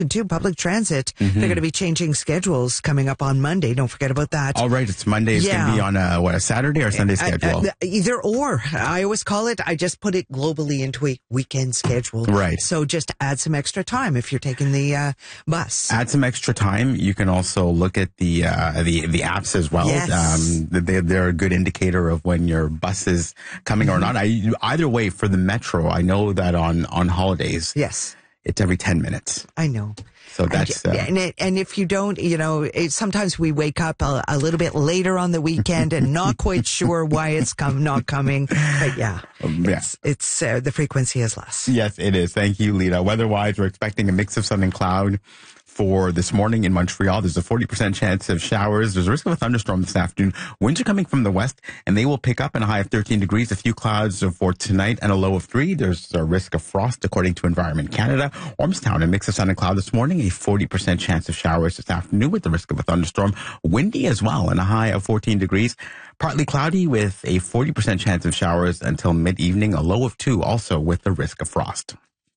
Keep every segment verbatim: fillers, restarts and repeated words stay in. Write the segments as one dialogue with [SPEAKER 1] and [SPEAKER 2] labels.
[SPEAKER 1] too, public transit.
[SPEAKER 2] Mm-hmm.
[SPEAKER 1] They're going to be changing schedules coming up on Monday. Don't forget about that.
[SPEAKER 2] All right, it's Monday. It's
[SPEAKER 1] Yeah.
[SPEAKER 2] going to be on a, what, a Saturday or Sunday schedule?
[SPEAKER 1] Uh, uh, either or. I always call it, I just put it globally into a weekend schedule.
[SPEAKER 2] Right.
[SPEAKER 1] So just add some extra time if you're taking the uh, bus.
[SPEAKER 2] Add some extra time. You can also look at the uh, the the apps as well.
[SPEAKER 1] Yes.
[SPEAKER 2] Um, they, they're a good indicator of when your bus is coming or not. I, either way, for the metro, I know that on, on holidays,
[SPEAKER 1] Yes.
[SPEAKER 2] it's every ten minutes.
[SPEAKER 1] I know.
[SPEAKER 2] So that's...
[SPEAKER 1] And,
[SPEAKER 2] Uh,
[SPEAKER 1] and, it, and if you don't, you know, it, sometimes we wake up a, a little bit later on the weekend and not quite sure why it's come not coming. But yeah,
[SPEAKER 2] yeah.
[SPEAKER 1] it's, it's uh, the frequency is less.
[SPEAKER 2] Yes, it is. Thank you, Lita. Weather-wise, we're expecting a mix of sun and cloud for this morning in Montreal. There's a forty percent chance of showers. There's a risk of a thunderstorm this afternoon. Winds are coming from the west, and they will pick up in a high of thirteen degrees. A few clouds for tonight and a low of three. There's a risk of frost, according to Environment Canada. Ormstown, a mix of sun and cloud this morning. A forty percent chance of showers this afternoon with the risk of a thunderstorm. Windy as well, and a high of fourteen degrees. Partly cloudy with a forty percent chance of showers until mid-evening. A low of two, also with the risk of frost.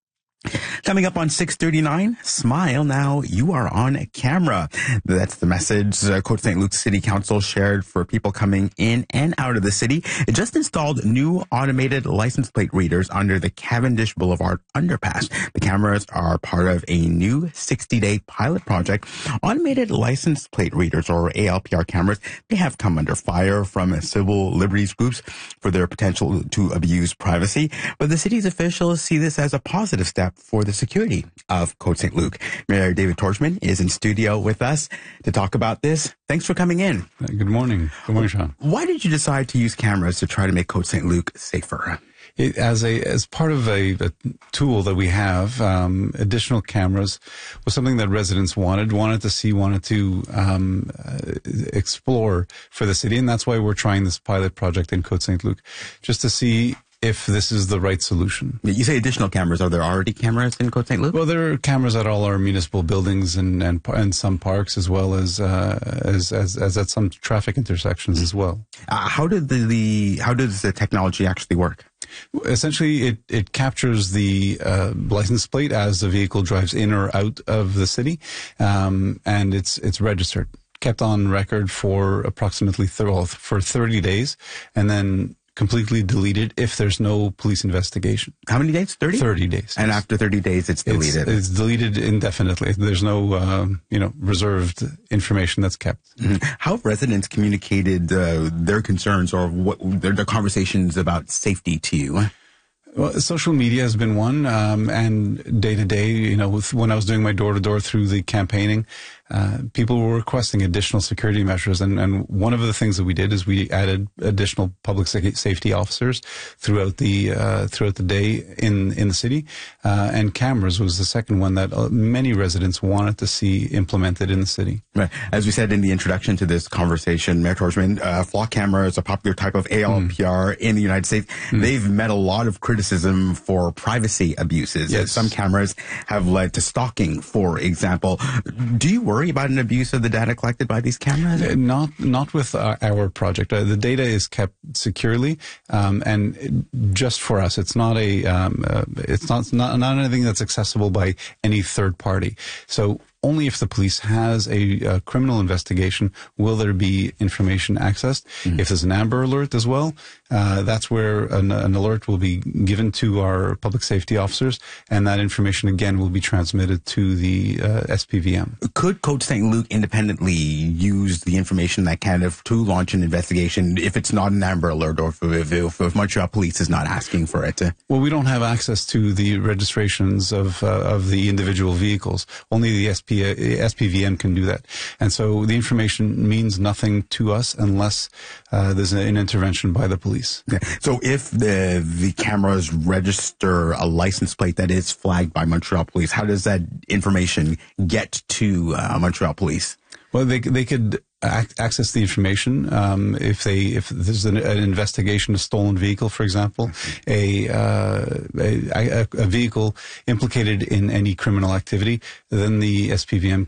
[SPEAKER 2] Coming up on six thirty-nine, smile now, you are on camera. That's the message uh, Côte Saint Luc City Council shared for people coming in and out of the city. It just installed new automated license plate readers under the Cavendish Boulevard underpass. The cameras are part of a new sixty-day pilot project. Automated license plate readers, or A L P R cameras, they have come under fire from civil liberties groups for their potential to abuse privacy. But the city's officials see this as a positive step for the security of Côte Saint Luc. Mayor David Torchman is in studio with us to talk about this. Thanks for coming in.
[SPEAKER 3] Uh, good morning. Good morning, Sean.
[SPEAKER 2] Why did you decide to use cameras to try to make Côte Saint Luc safer?
[SPEAKER 3] It, as a as part of a, a tool that we have, um, additional cameras was something that residents wanted, wanted to see, wanted to um, uh, explore for the city, and that's why we're trying this pilot project in Côte Saint Luc, just to see if this is the right solution.
[SPEAKER 2] You say additional cameras. Are there already cameras in Côte Saint Luc?
[SPEAKER 3] Well, there are cameras at all our municipal buildings and and, and some parks, as well as, uh, as as as at some traffic intersections as well.
[SPEAKER 2] Uh, how did the, the how does the technology actually work?
[SPEAKER 3] Essentially, it, it captures the uh, license plate as the vehicle drives in or out of the city, um, and it's it's registered, kept on record for approximately th- well, for thirty days, and then completely deleted if there's no police investigation.
[SPEAKER 2] How many days? thirty?
[SPEAKER 3] thirty days.
[SPEAKER 2] And
[SPEAKER 3] yes.
[SPEAKER 2] after thirty days, it's deleted.
[SPEAKER 3] It's, it's deleted indefinitely. There's no, uh, you know, reserved information that's kept.
[SPEAKER 2] Mm-hmm. How have residents communicated uh, their concerns or what their, their conversations about safety to you?
[SPEAKER 3] Well, social media has been one, um, and day to day, you know, with, when I was doing my door to door through the campaigning, uh, people were requesting additional security measures. And, and one of the things that we did is we added additional public safety officers throughout the, uh, throughout the day in, in the city. Uh, and cameras was the second one that uh, many residents wanted to see implemented in the city. Right.
[SPEAKER 2] As we said in the introduction to this conversation, Mayor Torchman, uh, flock camera is a popular type of A L P R mm. in the United States. Mm. They've met a lot of criticism for privacy abuses.
[SPEAKER 3] Yes.
[SPEAKER 2] Some cameras have led to stalking, for example. Do you worry about an abuse of the data collected by these cameras?
[SPEAKER 3] Uh, not not with our, our project. Uh, the data is kept securely, um, and just for us. It's not a um, uh, it's not, not not anything that's accessible by any third party. So only if the police has a, a criminal investigation will there be information accessed. Mm-hmm. If there's an Amber Alert as well, uh, that's where an, an alert will be given to our public safety officers, and that information again will be transmitted to the uh, S P V M.
[SPEAKER 2] Could Côte Saint Luc independently use the information that can have to launch an investigation if it's not an Amber Alert or if, if, if, if Montreal Police is not asking for it?
[SPEAKER 3] Well, we don't have access to the registrations of uh, of the individual vehicles. Only the S P S P V M can do that. And so the information means nothing to us unless uh, there's an intervention by the police.
[SPEAKER 2] Okay. So if the the cameras register a license plate that is flagged by Montreal Police, how does that information get to uh, Montreal Police?
[SPEAKER 3] Well, they they could ac- access the information um, if they if there's an, an investigation of stolen vehicle, for example, a, uh, a a vehicle implicated in any criminal activity, then the S P V M can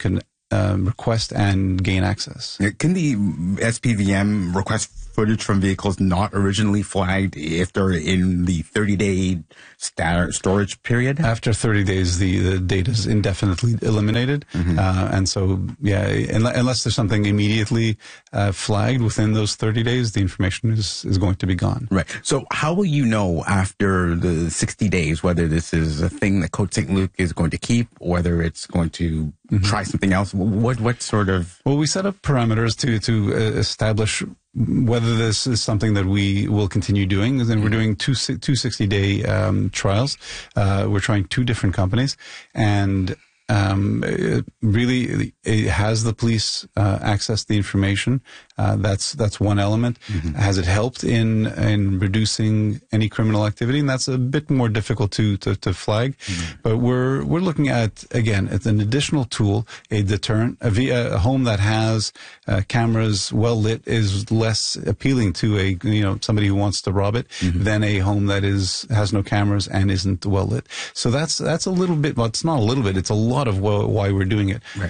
[SPEAKER 3] um, request and gain access.
[SPEAKER 2] Can the S P V M request footage from vehicles not originally flagged if they're in the thirty-day sta- storage period?
[SPEAKER 3] After thirty days, the, the data is indefinitely eliminated. Mm-hmm. Uh, and so, yeah, unless there's something immediately uh, flagged within those thirty days, the information is, is going to be gone.
[SPEAKER 2] Right. So how will you know after the sixty days whether this is a thing that Côte Saint-Luc is going to keep, whether it's going to mm-hmm. try something else? What what sort of...
[SPEAKER 3] Well, we set up parameters to, to uh, establish whether this is something that we will continue doing. And then we're doing two, two sixty-day um, trials. Uh, we're trying two different companies. And um, it really, it has the police uh, access the information. Uh, that's that's one element. Mm-hmm. Has it helped in in reducing any criminal activity? And that's a bit more difficult to to, to flag. Mm-hmm. But we're we're looking at, again, it's an additional tool, a deterrent. A, a home that has uh, cameras well lit is less appealing to a you know somebody who wants to rob it mm-hmm. than a home that is has no cameras and isn't well lit. So that's that's a little bit. Well, it's not a little bit. It's a lot of why we're doing it.
[SPEAKER 2] Right.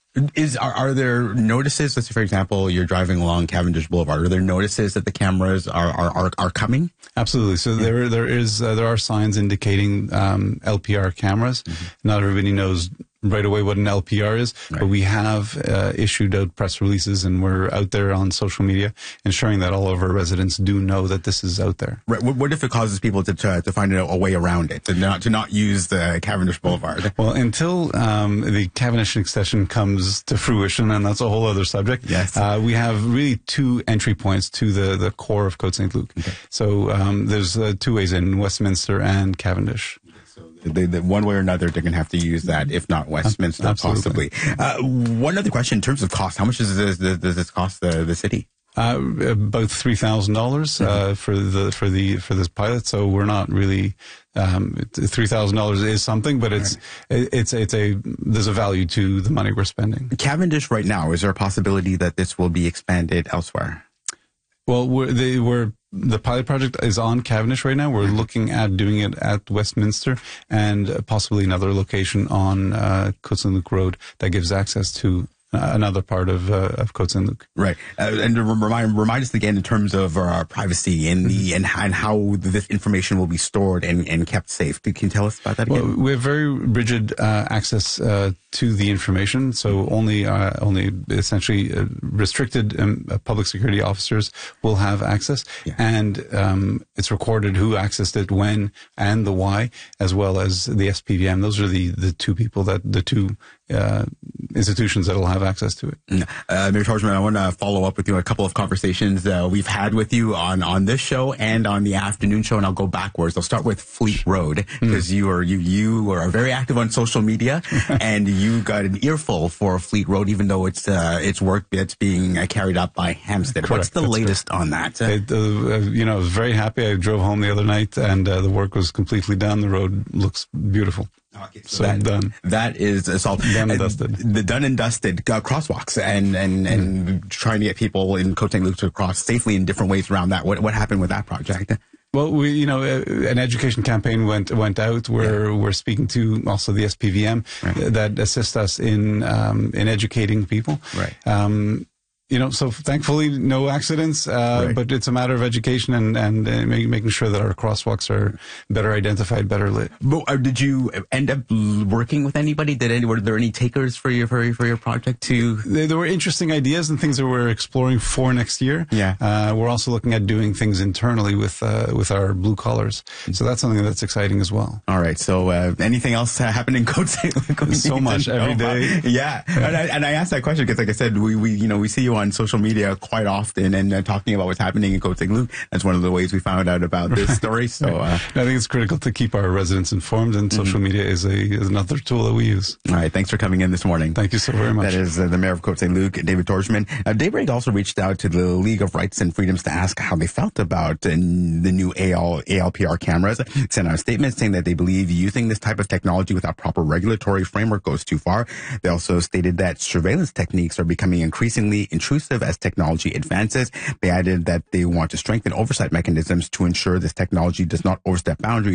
[SPEAKER 2] Is are, are there notices? Let's say, for example, you're driving along Cavendish Boulevard. Are there notices that the cameras are are are, are coming?
[SPEAKER 3] Absolutely. So yeah. there there is uh, there are signs indicating um, L P R cameras. Mm-hmm. Not everybody knows right away what an L P R is, right. but we have uh, issued out press releases, and we're out there on social media ensuring that all of our residents do know that this is out there.
[SPEAKER 2] Right. What, what if it causes people to to, to find a, a way around it, to not to not use the Cavendish Boulevard?
[SPEAKER 3] Well, until um, the Cavendish extension comes to fruition, and that's a whole other subject.
[SPEAKER 2] Yes.
[SPEAKER 3] Uh, we have really two entry points to the the core of Côte Saint-Luc. Okay. So um, there's uh, two ways in: Westminster and Cavendish.
[SPEAKER 2] They, they, one way or another, they're going to have to use that, if not Westminster,
[SPEAKER 3] Absolutely.
[SPEAKER 2] possibly. Uh, one other question in terms of cost: how much does this, does this cost the, the city?
[SPEAKER 3] Uh, about three thousand dollars uh, for the for the for this pilot. So we're not really um, three thousand dollars is something, but it's right. it's it's a there's a value to the money we're spending.
[SPEAKER 2] Cavendish right now, is there a possibility that this will be expanded elsewhere?
[SPEAKER 3] Well, we're, they, we're, the pilot project is on Cavendish right now. We're looking at doing it at Westminster and possibly another location on uh, Côte Saint-Luc Road that gives access to uh, another part of uh, of Côte Saint-Luc.
[SPEAKER 2] Right, uh, and to remind remind us again in terms of uh, privacy and the and, and how this information will be stored and, and kept safe. Can you tell us about that again?
[SPEAKER 3] Well, we have very rigid uh, access uh, to the information, so only uh, only essentially uh, restricted um, uh, public security officers will have access, yeah. and um, it's recorded who accessed it, when, and the why, as well as the S P V M. Those are the the two people that the two uh, institutions that will have access to it.
[SPEAKER 2] Uh, Mayor Torgeman, I want to follow up with you on a couple of conversations uh, we've had with you on on this show and on the afternoon show, and I'll go backwards. I'll start with Fleet Road because mm. you are you you are very active on social media, and you got an earful for Fleet Road, even though it's uh, it's work that's being uh, carried out by Hampstead. Correct. What's the that's latest correct. on that?
[SPEAKER 3] It, uh, you know, I was very happy. I drove home the other night, and uh, the work was completely done. The road looks beautiful.
[SPEAKER 2] Okay, so,
[SPEAKER 3] so
[SPEAKER 2] that,
[SPEAKER 3] done.
[SPEAKER 2] That is uh, solved.
[SPEAKER 3] Done and dusted.
[SPEAKER 2] The done and dusted uh, crosswalks and and and mm. trying to get people in Côte Saint-Luc to cross safely in different ways around that. What what happened with that project?
[SPEAKER 3] Well, we, you know, an education campaign went went out. We're yeah. we're speaking to also the S P V M right. that assist us in um, in educating people.
[SPEAKER 2] Right.
[SPEAKER 3] Um, You know, so thankfully no accidents, uh, right. but it's a matter of education and, and uh, make, making sure that our crosswalks are better identified, better lit.
[SPEAKER 2] But, uh, did you end up working with anybody? Did any, were there any takers for your, for your, for your project too?
[SPEAKER 3] There, there were interesting ideas and things that we're exploring for next year.
[SPEAKER 2] Yeah.
[SPEAKER 3] Uh, we're also looking at doing things internally with, uh, with our blue collars. So that's something that's exciting as well.
[SPEAKER 2] All right. So, uh, anything else uh, happening in Côte Saint-Luc?
[SPEAKER 3] So much every day.
[SPEAKER 2] Yeah. And I, and I asked that question because, like I said, we, we, you know, we see you on social media quite often and uh, talking about what's happening in Côte Saint-Luc. That's one of the ways we found out about this story. So uh,
[SPEAKER 3] I think it's critical to keep our residents informed, and social mm-hmm. media is a is another tool that we use.
[SPEAKER 2] All right, thanks for coming in this morning.
[SPEAKER 3] Thank you so very much.
[SPEAKER 2] That is uh, the mayor of Côte Saint-Luc, David Torgeman. Uh, Daybreak also reached out to the League of Rights and Freedoms to ask how they felt about uh, the new A L P R cameras. Sent out a statement saying that they believe using this type of technology without proper regulatory framework goes too far. They also stated that surveillance techniques are becoming increasingly intrusive as technology advances. They added that they want to strengthen oversight mechanisms to ensure this technology does not overstep boundaries